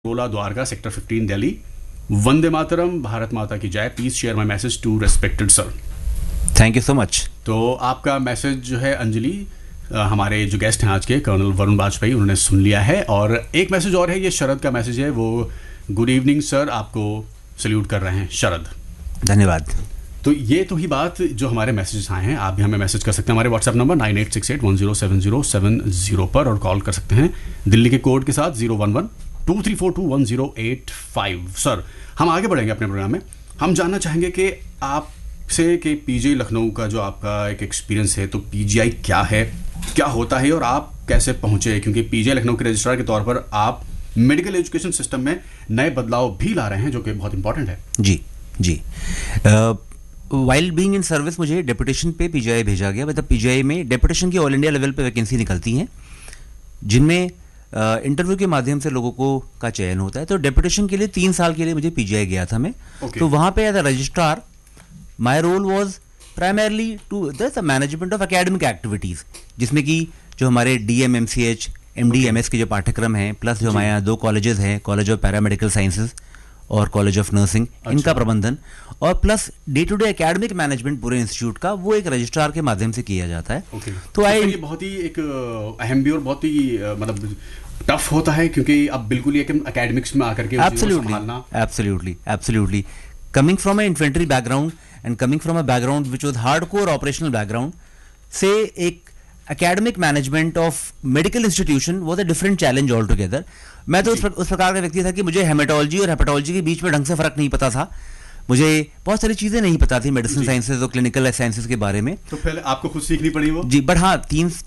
रोला द्वारका सेक्टर 15 दिल्ली। वंदे मातरम, भारत माता की जय। Please share my message to respected sir. Thank you so much. तो आपका मैसेज जो है अंजलि, हमारे जो गेस्ट हैं आज के कर्नल वरुण वाजपेयी, उन्होंने सुन लिया है। और एक मैसेज और है, ये शरद का मैसेज है। वो गुड इवनिंग सर, आपको सल्यूट कर रहे हैं शरद। धन्यवाद। तो ये तो ही बात जो हमारे मैसेजेस आए हैं। आप भी हमें मैसेज कर सकते हैं हमारे व्हाट्सएप नंबर 9868107070 पर, और कॉल कर सकते हैं दिल्ली के कोड के साथ 011-2342-1085। सर, हम आगे बढ़ेंगे अपने प्रोग्राम में। हम जानना चाहेंगे कि आपसे कि पीजीआई लखनऊ का जो आपका एक एक्सपीरियंस है, तो पीजीआई क्या है, क्या होता है और आप कैसे पहुंचे? क्योंकि पीजीआई लखनऊ के रजिस्ट्रार के तौर पर आप मेडिकल एजुकेशन सिस्टम में नए बदलाव भी ला रहे हैं, जो कि बहुत इंपॉर्टेंट है। जी। वाइल बीइंग इन सर्विस मुझे डेपुटेशन पे पीजीआई भेजा गया। मतलब पीजीआई में डेपुटेशन की ऑल इंडिया लेवल पे वैकेंसी निकलती हैं, जिनमें इंटरव्यू के माध्यम से लोगों को का चयन होता है। तो डेपुटेशन के लिए 3 साल के लिए मुझे पीजीआई गया था मैं। तो वहाँ पे as a registrar my role was primarily to the management of academic activities, जिसमें कि जो हमारे डीएम, एमसीएच, एमडी, एमएस के जो पाठ्यक्रम हैं, प्लस जो हमारे यहाँ 2 कॉलेजेस हैं, कॉलेज ऑफ पैरामेडिकल साइंसेज और कॉलेज ऑफ नर्सिंग, इनका प्रबंधन, और plus day to day academic management पूरे इंस्टीट्यूट का, वो एक रजिस्ट्रार के माध्यम से किया जाता है। तो ये बहुत ही एक अहम भी और बहुत ही मतलब टफ होता है, क्योंकि अब बिल्कुल ये एकेडमिक्स में आकर के absolutely coming from a infantry background and coming from a background which was hardcore operational background से एक academic management of medical institution was a different challenge all together. मैं तो उस प्रकार का व्यक्ति था कि मुझे हेमेटोलॉजी और हेपेटोलॉजी के बीच में ढंग से फर्क नहीं पता था। मुझे बहुत सारी चीज़ें नहीं पता थी मेडिसिन साइंसेज और क्लिनिकल साइंसेज के बारे में। तो पहले आपको खुद सीखनी पड़ी वो? जी, बट हाँ,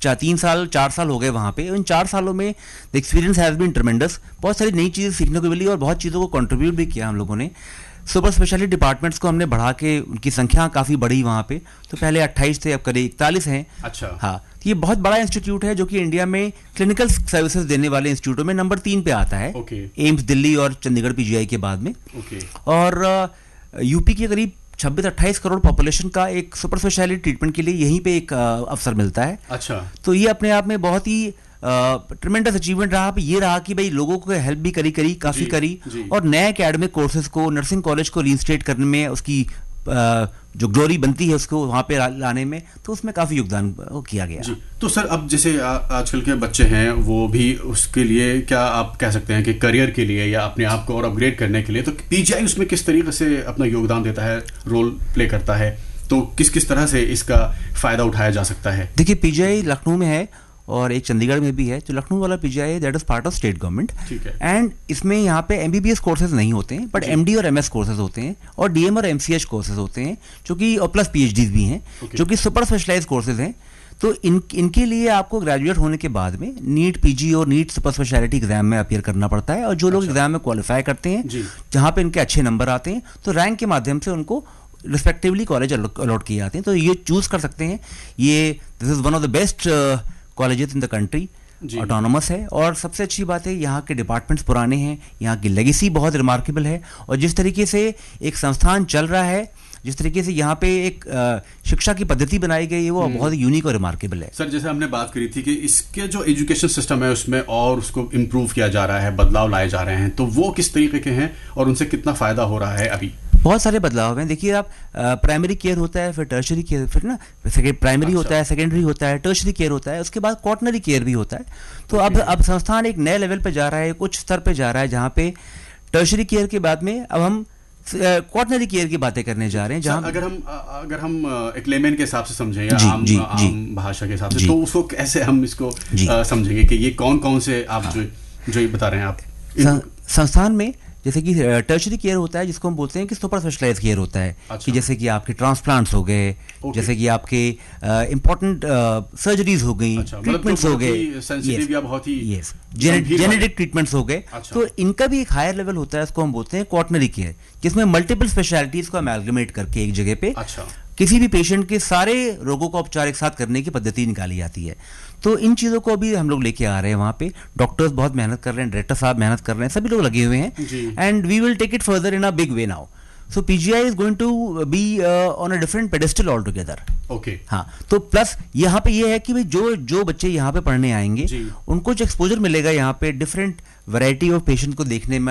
4 साल हो गए वहाँ पे। इन 4 सालों में द एक्सपीरियंस हैज़ बीन ट्रेमेंडस। बहुत सारी नई चीज़ें सीखने को मिली और बहुत चीज़ों को कंट्रीब्यूट भी किया हम लोगों ने। सुपर स्पेशलिटी डिपार्टमेंट्स को हमने बढ़ा के, उनकी संख्या काफ़ी बढ़ी वहाँ पे। तो पहले 28 थे, अब करीब 41 हैं। अच्छा। हाँ, ये बहुत बड़ा इंस्टीट्यूट है जो कि इंडिया में क्लिनिकल सर्विसेज देने वाले इंस्टीट्यूटों में नंबर 3 पे आता है। एम्स दिल्ली और चंडीगढ़ पीजीआई के बाद में। और यूपी के करीब 26-28 करोड़ पॉपुलेशन का एक सुपर स्पेशलिटी ट्रीटमेंट के लिए यहीं पे एक अवसर मिलता है। अच्छा। तो ये अपने आप में बहुत ही ट्रिमेंडस अचीवमेंट रहा। ये रहा कि भाई लोगों को हेल्प भी काफ़ी करी, और नए एकेडमिक कोर्सेज को, नर्सिंग कॉलेज को रीइंस्टेट करने में, उसकी जो ग्लोरी बनती है उसको वहाँ पे लाने में, तो उसमें काफ़ी योगदान किया गया। जी। तो सर, अब जैसे आजकल के बच्चे हैं, वो भी उसके लिए क्या आप कह सकते हैं कि करियर के लिए या अपने आप को और अपग्रेड करने के लिए, तो पीजीआई उसमें किस तरीके से अपना योगदान देता है, रोल प्ले करता है? तो किस तरह से इसका फ़ायदा उठाया जा सकता है? देखिए, पीजीआई लखनऊ में है और एक चंडीगढ़ में भी है। जो लखनऊ वाला PGI that is part of state government, and इसमें यहाँ पे एमबीबीएस कोर्सेज नहीं होते हैं, बट एमडी और एमएस कोर्सेज होते हैं, और डीएम और एमसीएच कोर्सेज होते हैं, जो कि, और प्लस पीएचडी भी हैं, जो कि सुपर स्पेशलाइज्ड कोर्सेज हैं। तो इनके लिए आपको ग्रेजुएट होने के बाद में नीट पीजी और नीट सुपर स्पेशलिटी एग्जाम में अपीयर करना पड़ता है। और जो लोग एग्जाम में क्वालिफाई करते हैं, जहाँ पे इनके अच्छे नंबर आते हैं, तो रैंक के माध्यम से उनको रिस्पेक्टिवली कॉलेज अलॉट किए जाते हैं। तो ये चूज कर सकते हैं। This is one of the best colleges in the country, autonomous है, और सबसे अच्छी बात है यहाँ के डिपार्टमेंट्स पुराने हैं, यहाँ की लेगेसी बहुत रिमार्केबल है, और जिस तरीके से एक संस्थान चल रहा है, जिस तरीके से यहाँ पे एक शिक्षा की पद्धति बनाई गई है, वो बहुत ही यूनिक और रिमार्केबल है। सर, जैसे हमने बात करी थी कि इसके जो एजुकेशन सिस्टम है उसमें और उसको इम्प्रूव किया जा रहा है, बदलाव लाए जा रहे हैं, तो वो किस तरीके के हैं और उनसे कितना फायदा हो रहा है? अभी बहुत सारे बदलाव हैं। देखिए, आप प्राइमरी केयर होता है, फिर टर्शरी केयर, फिर ना प्राइमरी होता है, सेकेंडरी होता है, टर्शरी केयर होता है, उसके बाद क्वाटरनरी केयर भी होता है। तो अब संस्थान एक नए लेवल पे जा रहा है, कुछ स्तर पे जा रहा है, जहाँ पे टर्शरी केयर के बाद में अब हम क्वाटरनरी केयर की बातें करने जा रहे हैं। जहाँ अगर हम एक लेमैन के हिसाब से समझें या आम भाषा के हिसाब से, तो उसको कैसे हम इसको समझेंगे कि ये कौन से आप जो ये बता रहे हैं आप संस्थान में? जैसे कि टर्शरी केयर होता है, जिसको हम बोलते हैं कि सुपर स्पेशलाइज्ड केयर होता है। कि जैसे कि आपके ट्रांसप्लांट्स हो गए, जैसे कि आपके इंपॉर्टेंट सर्जरीज हो गई, ट्रीटमेंट्स हो गए, जेनेटिक ट्रीटमेंट्स हो गए। तो इनका भी एक हायर लेवल होता है, इसको हम बोलते हैं क्वाटरनरी केयर, जिसमें मल्टीपल स्पेशलिटीज को अमेलगमेट करके एक जगह पे किसी भी पेशेंट के सारे रोगों का उपचार एक साथ करने की पद्धति निकाली जाती है। तो इन चीज़ों को अभी हम लोग लेके आ रहे हैं वहाँ पे। डॉक्टर्स बहुत मेहनत कर रहे हैं, डायरेक्टर साहब मेहनत कर रहे हैं, सभी लोग लगे हुए हैं, and we will take it further in a big way now. So PGI is going to be on a different pedestal all together. हाँ, तो प्लस यहाँ पे ये है कि भाई जो बच्चे यहाँ पे पढ़ने आएंगे, उनको जो एक्सपोजर मिलेगा यहाँ पे डिफरेंट वैरायटी ऑफ पेशेंट को देखने में,